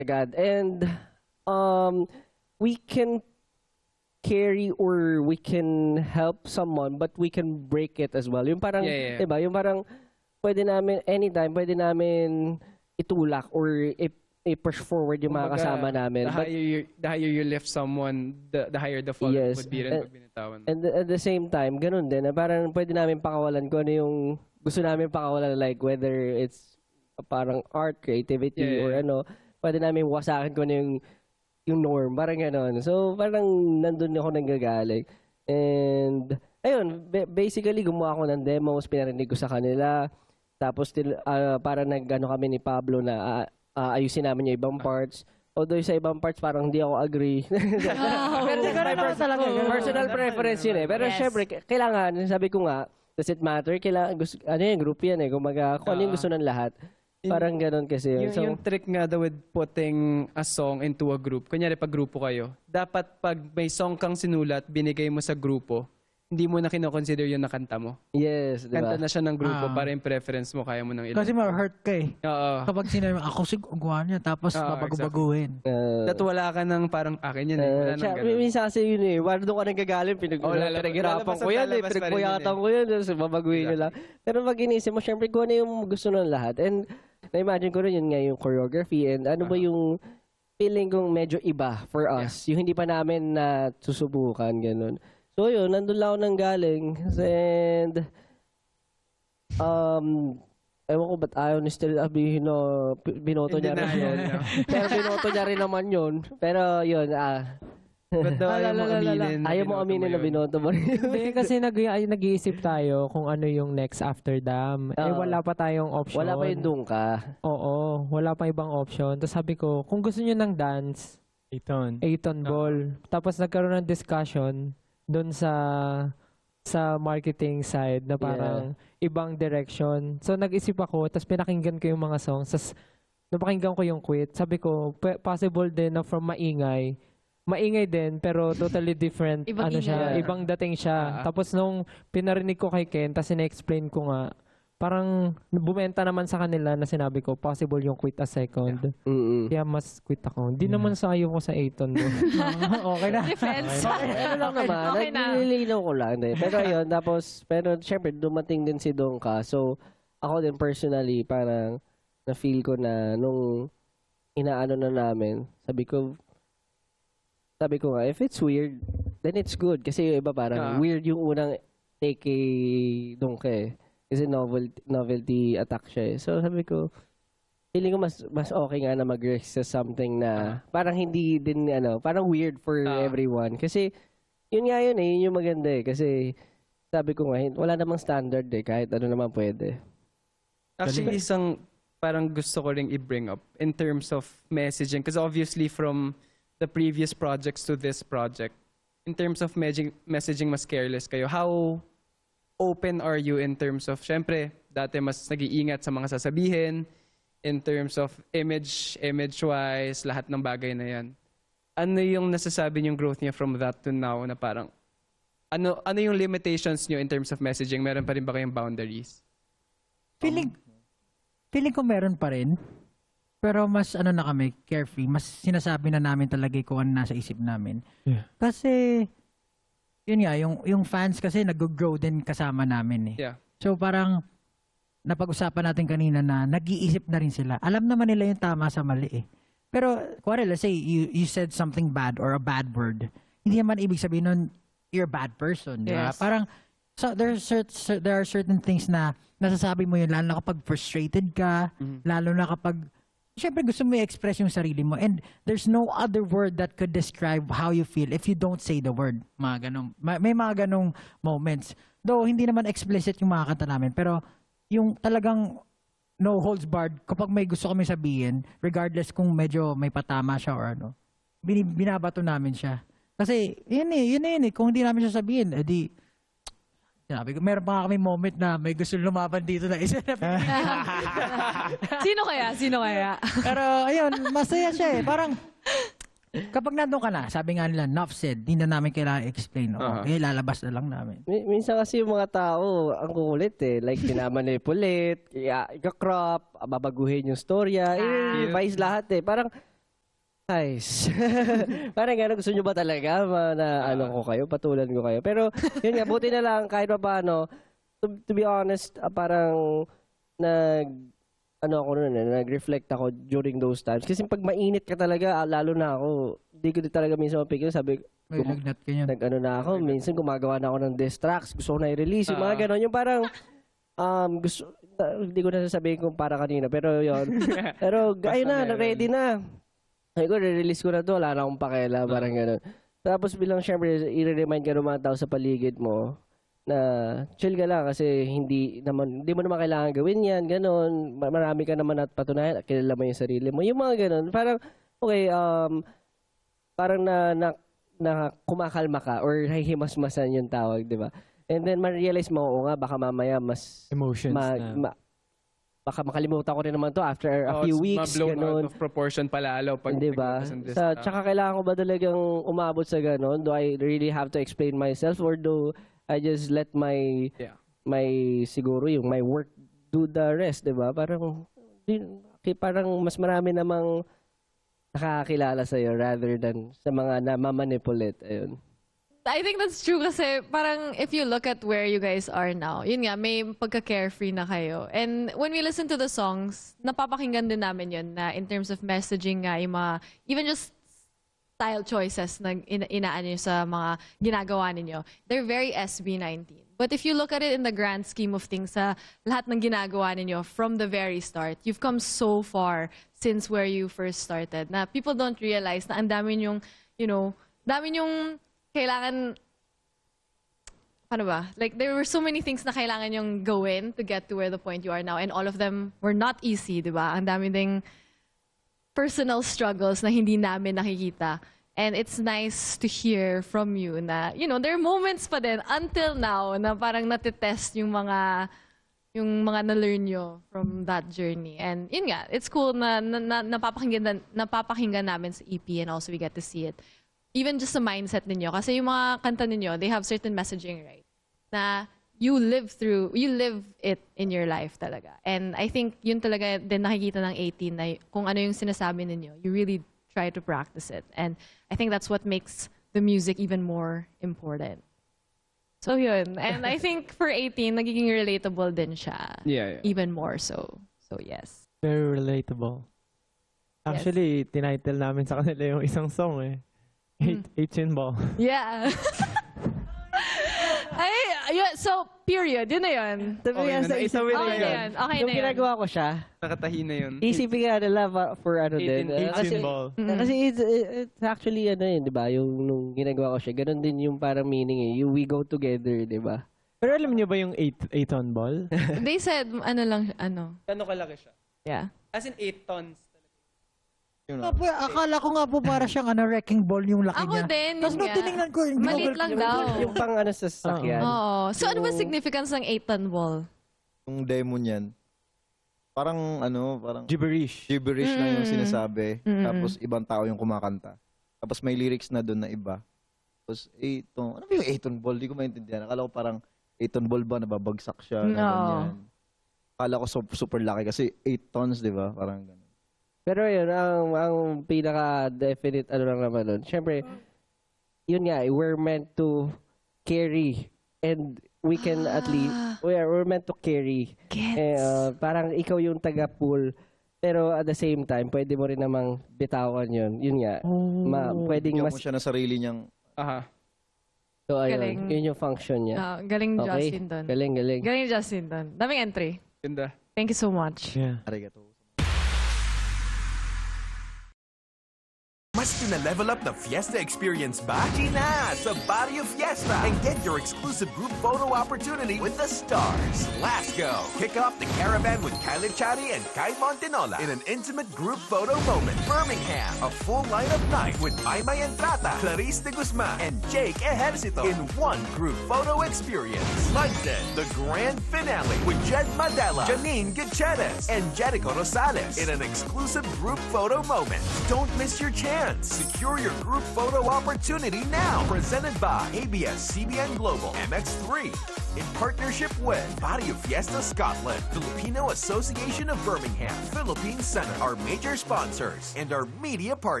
God. And we can carry or we can help someone but we can break it as well. Yung parang, Yeah. 'di ba? Yung parang pwede namin anytime, pwede namin itulak or i-push forward yung mga Kumbaga, kasama namin. The higher you lift someone, the higher the fall Yes. would be rin pag binitawan. And at the same time, ganun din, na parang pwede namin pakawalan kung ano yung gusto namin pakawalan, like whether it's parang art, creativity, Yeah. or ano, pwede namin wasakin kung ano yung norm, parang gano'n. So, parang nandun ako nanggagaling. And, ayun, basically, gumawa ako ng demos, pinarinig ko sa kanila. Tapos, parang nag-ano kami ni Pablo na ayusin namin yung ibang parts. Although sa ibang parts, parang hindi ako agree. Pero personal preference yun eh. Pero syempre, kailangan, sabi ko nga, does it matter? Kailangan, ano yung group yan eh. Kung ano yung gusto ng lahat. Parang ganun kasi. Yung trick nga daw with putting a song into a group, kunyari pag grupo kayo, dapat pag may song kang sinulat, binigay mo sa grupo, hindi mo na kinoconsider yung nakanta mo. Yes, di ba? Kanta na siya ng grupo para yung preference mo, kaya mo nang Kasi ma-hurt ka eh. Oo. Kapag sinabi, ako gawa niya, tapos babago-baguhin. That wala ka ng parang akin yan eh. Wala nang ganun. Minsan kasi yun eh. Wala doon ka nang gagaling. Pinaghirapan ko yan eh. Pinagpuyatan ko yan. So, babaguhin nyo lang. Pero pag inisip mo, syempre kung ano yung gusto ng lahat. And na-imagine ko rin yun nga yung choreography. And ano ba yung feeling kong medyo iba for us. Yung hindi pa namin na susubukan. Ganun. So yun, nandun lang ako nang galing. And, ewan ko ba't ayaw ni Stella sabihin na binoto niya rin yun. Pero binoto niya rin naman yun. Pero yun, Ba't daw ayaw mo aminin? ayaw mo aminin na binoto mo rin. Hindi, kasi nag-iisip tayo kung ano yung next after Dam. Wala pa tayong option. Wala pa yung doon ka. Oo, wala pa ibang option. Tapos sabi ko, kung gusto nyo ng dance, Eighton Ball. Tapos nagkaroon ng discussion doon sa marketing side na parang ibang direction. So nag-isip ako, tapos pinakinggan ko yung mga songs, tapos napakinggan ko yung Quit. Sabi ko, possible din na from maingay din, pero totally different. Ibang dating siya. Tapos nung pinarinig ko kay Ken, tapos ina-explain ko nga, parang bumenta naman sa kanila na sinabi ko, possible yung Quit a second. Kaya mas quit ako. Hindi naman sa ayaw ko sa Eighton. Okay na. Defense. Ano lang naman, nililinaw ko lang. Pero ayun, tapos, pero syempre, dumating din si Dongka. So, ako din personally, parang, na-feel ko na, nung inaano na namin, sabi ko nga, if it's weird, then it's good. Kasi yung iba parang, weird yung unang take kay Dongka eh. Kasi novelty attack siya eh. So sabi ko, feeling ko mas okay nga na mag-risk sa something na parang hindi din, parang weird for everyone. Kasi, yun nga yun eh, yun yung maganda eh. Kasi, sabi ko nga, wala namang standard eh, kahit ano naman pwede. Actually, isang parang gusto ko ring i-bring up in terms of messaging. Because obviously from the previous projects to this project, in terms of messaging, mas careless kayo. How open are you in terms of, syempre, dati mas nag-iingat sa mga sasabihin, in terms of image-wise, lahat ng bagay na yan. Ano yung nasasabi niyong growth niya from that to now na parang, ano yung limitations niyo in terms of messaging? Meron pa rin ba kayong boundaries? Feeling ko meron pa rin. Pero mas na kami, carefree. Mas sinasabi na namin talaga kung ano nasa isip namin. Kasi, yun nga, yung fans kasi nag-grow din kasama namin eh. Yeah. So parang napag-usapan natin kanina na nag-iisip na rin sila. Alam naman nila yung tama sa mali eh. Pero, let's say you said something bad or a bad word. Hindi naman ibig sabihin nun, you're a bad person. Di ba? Parang, so there are certain things na nasasabi mo yun, lalo na kapag frustrated ka, lalo na kapag siyempre gusto mo i-express yung sarili mo. And there's no other word that could describe how you feel if you don't say the word. May mga ganong moments. Though, hindi naman explicit yung mga kanta namin. Pero, yung talagang no holds barred, kapag may gusto kami sabihin, regardless kung medyo may patama siya or ano, binabato namin siya. Kasi, yun eh. Kung hindi namin siya sabihin, edi, sabi ko, meron pa kami moment na may gusto lumaban dito na isa na Sino kaya? Pero ayun, masaya siya eh. Parang, kapag nandun ka na, sabi nga nila, enough said, hindi na namin kailangan explain. Okay, lalabas na lang namin. Minsan kasi yung mga tao, ang kukulit eh. Like, pinamanipulate, ika-crop, babaguhin yung storya. Vice lahat eh. Parang, Nice. Parang gano'n, gusto nyo ba talaga na ano ko kayo, patulan ko kayo. Pero yun nga, buti na lang kahit pa paano, to be honest, parang nag-reflect ako during those times. Kasi pag mainit ka talaga, lalo na ako, hindi ko talaga minsan mapigil. Sabi, May lagnat ka yan. nag-ano na ako, minsan gumagawa na ako ng diss tracks, gusto ko na i-release, yung mga gano'n, yung parang, hindi ko na sasabihin kung para kanina, pero yun. Pero, ayun na, ready na. Ay ko, re-release ko na to, wala na akong pakela, parang gano'n. Tapos bilang syempre, i-remind ka ng mga tao sa paligid mo, na chill ka lang kasi hindi mo naman kailangan gawin yan, gano'n. Marami ka naman at patunayan, kilala mo yung sarili mo. Yung mga gano'n, parang, okay, parang na kumakalma ka or hihimasmasan yung tawag, di ba? And then, ma-realize mo, oo nga, baka mamaya mas Emotions baka makalimutan ko rin naman to after a few weeks, Ma-blown gano'n. out of proportion palalo pag Di ba? Tsaka kailangan ko ba talagang umabot sa gano'n? Do I really have to explain myself or do I just let my siguro yung my work do the rest, di ba? Parang mas marami namang nakakakilala sa'yo rather than sa mga namamanipulate. Ayun. I think that's true kasi parang if you look at where you guys are now, yun nga, may pagka-carefree na kayo. And when we listen to the songs, napapakinggan din namin yun na in terms of messaging nga, yung mga, even just style choices na inaan nyo sa mga ginagawa ninyo, they're very SB19. But if you look at it in the grand scheme of things, sa lahat ng ginagawa ninyo from the very start, you've come so far since where you first started na people don't realize na ang dami yung, dami yung kailangan, paano ba? Like, there were so many things na kailangan yung gawin to get to where the point you are now. And all of them were not easy, di ba? Ang dami ding personal struggles na hindi namin nakikita. And it's nice to hear from you na, there are moments pa din until now na parang natitest yung mga na-learn nyo from that journey. And yun nga, it's cool na napapakinggan namin sa EP and also we get to see it. Even just the mindset ninyo. Kasi yung mga kanta ninyo, they have certain messaging, right? Na you live it in your life talaga. And I think yun talaga din nakikita ng 18 na kung ano yung sinasabi ninyo, you really try to practice it. And I think that's what makes the music even more important. So yun. And I think for 18, nagiging relatable din siya. Yeah. Even more so. So yes. Very relatable. Actually, tinitle namin sa kanila yung isang song eh. 18 ball. Yeah. So, period. Yun na yun. Okay na yun. Okay Yung na yun. ginagawa ko siya, Nakatahi na yun. isipin nga nila for ano din. 18 ball. Kasi it's actually di ba? Yung nung ginagawa ko siya, ganun din yung parang meaning eh. We go together, di ba? Pero alam niyo ba yung 8-ton ball? They said, ano. Gano'ng kalaki siya? Yeah. As in 8 tons. Akala ko nga po para siyang wrecking ball yung laki Ako niya. din, Tapos yun nung nga. tinignan ko, yung Maliit lang daw. Yung pang ano sa sasakyan. Oo. So, ano ba significance ng 8-ton ball? Yung demo niyan, parang Gibberish. lang yung sinasabi. Tapos ibang tao yung kumakanta. Tapos may lyrics na doon na iba. Tapos ano ba yung 8-ton ball? Di ko maintindihan. Akala ko parang 8-ton ball ba, nababagsak siya, na ganyan. Akala ko super laki kasi 8 tons, di ba? Parang gano'n. Pero yun, ang pinaka-definite lang naman nun. Siyempre, yun nga, we're meant to carry and we can at least, we're meant to carry. Parang ikaw yung taga-pull. Pero at the same time, pwede mo rin namang bitawan yun. Yun nga, pwedeng Bigyan mas... mo siya na sarili niyang... Aha. So ayun, Galing. yun yung function niya. Galing Okay, Justin doon. galing. Galing Justin doon. Daming entry. Ganda. Thank you so much. Yeah. Arigato. Mas na-level up the Fiesta experience ba? Gina sa Barrio Fiesta and get your exclusive group photo opportunity with the stars. Let's go! Kick off the caravan with Kylie Chari and Kai Montenola in an intimate group photo moment. Birmingham, a full lineup night with Maymay Entrata, Clarice de Guzman, and Jake Ejercito in one group photo experience. London, the grand finale with Jed Madela, Janine Gutierrez, and Jericho Rosales in an exclusive group photo moment. Don't miss your chance. Secure your group photo opportunity now. Presented by ABS-CBN Global MX3 in partnership with Barrio Fiesta Scotland, Filipino Association of Birmingham, Philippine Center, our major sponsors, and our media partners.